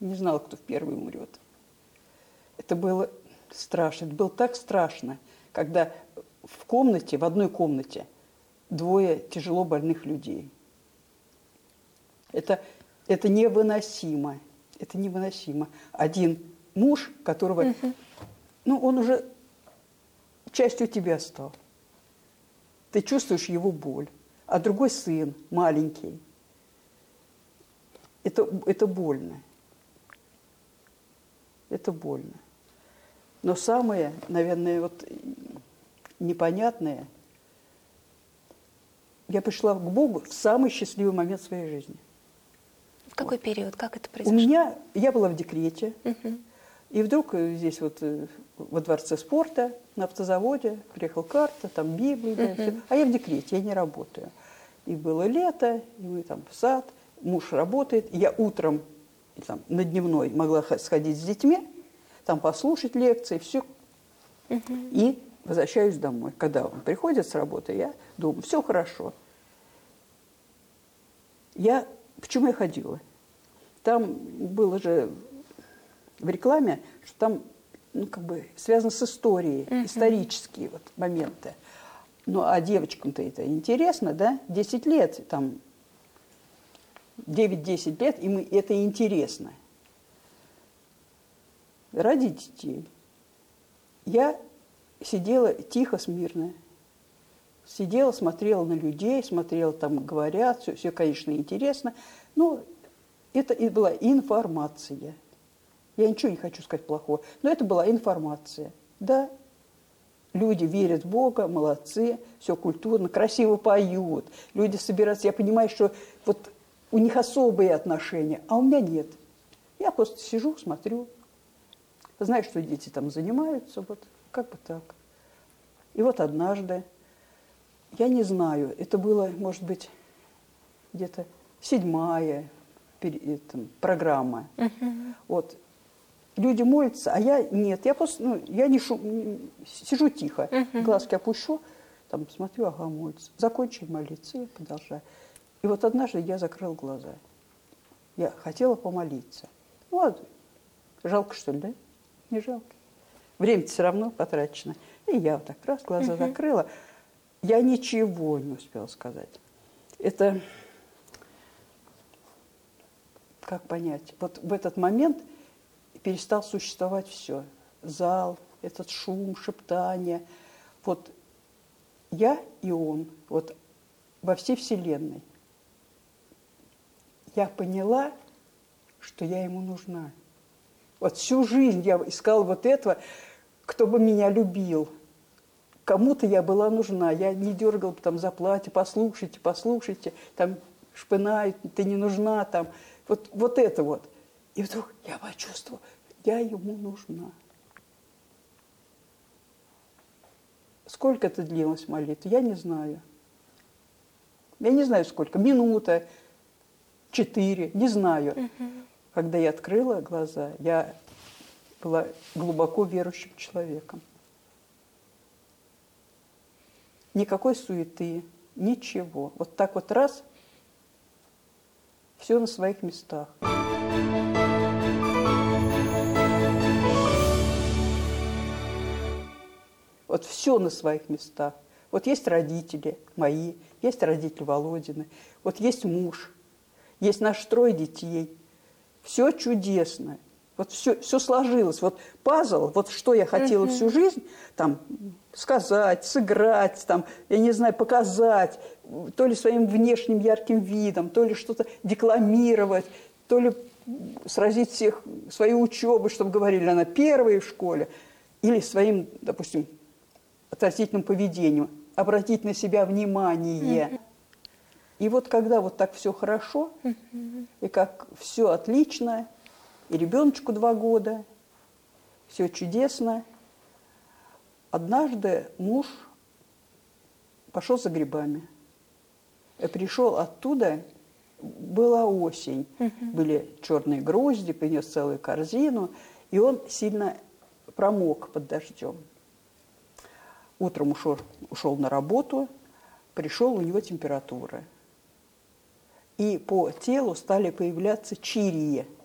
не знала, кто первый умрет. Это было страшно. Это было так страшно, когда в комнате, в одной комнате, двое тяжело больных людей. Это невыносимо. Это невыносимо. Один муж, которого... Ну, он уже частью тебя стал. Ты чувствуешь его боль. А другой сын, маленький. Это больно. Это больно. Но самое, наверное, вот непонятное, я пришла к Богу в самый счастливый момент своей жизни. В какой период? Как это произошло? Я была в декрете, и вдруг здесь вот во Дворце спорта, на автозаводе, приехала карта, там Библия, да, все. А я в декрете, я не работаю. И было лето, и мы там в сад, муж работает, я утром там, на дневной могла сходить с детьми, там послушать лекции, все, и возвращаюсь домой. Когда он приходит с работы, я думаю, все хорошо. Почему я ходила? Там было же в рекламе, что там, ну, как бы связано с историей, исторические вот моменты. Ну, а девочкам-то это интересно, да? 10 лет, там, 9-10 лет, им это интересно. Ради детей. Я сидела тихо, смирно. Сидела, смотрела на людей, смотрела, там говорят, все, конечно, интересно. Но это и была информация. Я ничего не хочу сказать плохого, но это была информация. Да, люди верят в Бога, молодцы, все культурно, красиво поют, люди собираются. Я понимаю, что вот у них особые отношения, а у меня нет. Я просто сижу, смотрю, знаю, что дети там занимаются, вот как бы так. И вот однажды, я не знаю, это было, может быть, где-то 7-я программа. Вот. Люди молятся, а я нет. Я просто, я не сижу тихо, глазки опущу, там смотрю, ага, молятся. Закончили молиться, я продолжаю. И вот однажды я закрыла глаза. Я хотела помолиться. Ну, ладно, жалко, что ли, да? Не жалко. Время-то все равно потрачено. И я вот так раз глаза закрыла. Я ничего не успела сказать. Это, как понять, вот в этот момент перестал существовать все. Зал, этот шум, шептание. Вот я и он, вот во всей вселенной. Я поняла, что я ему нужна. Вот всю жизнь я искала вот этого, кто бы меня любил. Кому-то я была нужна. Я не дергала там за платье, послушайте, послушайте, там шпынают, ты не нужна, там. Вот это вот. И вдруг я почувствовала, я ему нужна. Сколько это длилось молитва, я не знаю. Я не знаю сколько, минута, 4, не знаю. Когда я открыла глаза, я была глубоко верующим человеком. Никакой суеты, ничего. Вот так вот раз, все на своих местах. Вот все на своих местах. Вот есть родители мои, есть родители Володины, вот есть муж, есть наши 3 детей. Все чудесно. Вот все сложилось. Вот пазл, вот что я хотела всю жизнь, там, сказать, сыграть, там, я не знаю, показать, то ли своим внешним ярким видом, то ли что-то декламировать, то ли сразить всех своей учебой, чтобы говорили, она первая в школе, или своим, допустим, отвратительным поведением, обратить на себя внимание. И вот когда вот так все хорошо, и как все отлично, и ребеночку 2 года, все чудесно, однажды муж пошел за грибами. И пришел оттуда, была осень, были черные грозди, принес целую корзину, и он сильно промок под дождем. Утром ушел на работу, пришел, у него температура. И по телу стали появляться чирии.